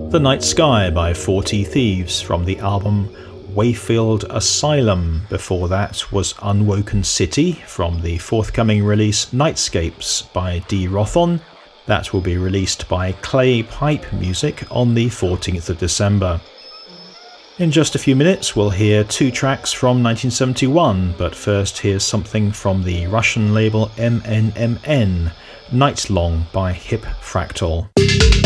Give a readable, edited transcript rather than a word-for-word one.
The Night Sky by 40 Thieves from the album Wayfield Asylum. Before that was Unwoken City from the forthcoming release Nightscapes by D. Rothon. That will be released by Clay Pipe Music on the 14th of December. In just a few minutes we'll hear two tracks from 1971, but first here's something from the Russian label MNMN, Night Long by Hip Fractal.